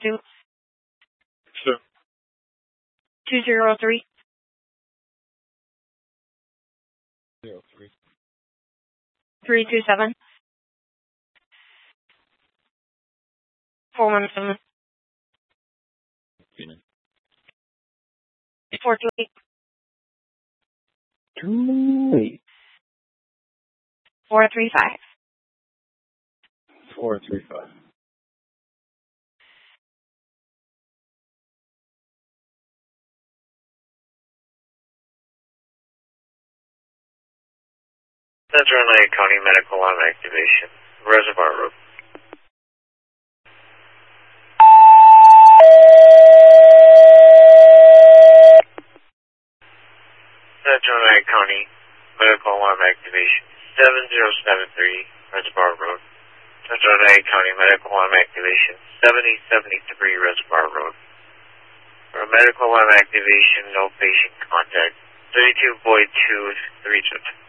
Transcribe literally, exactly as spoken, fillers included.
two. Sure. Two zero three. Zero three. Three two seven. Four one seven. Four two eight. Two eight. Four three five. Four three five. Central Lake County Medical Alarm Activation. Reservoir Road. Central Lake County Medical Alarm Activation. seven zero seven three Reservoir Road. Central Lake County Medical Alarm Activation. seventy seventy-three Reservoir Road. For medical alarm activation, no patient contact. thirty-two Boyd two, three.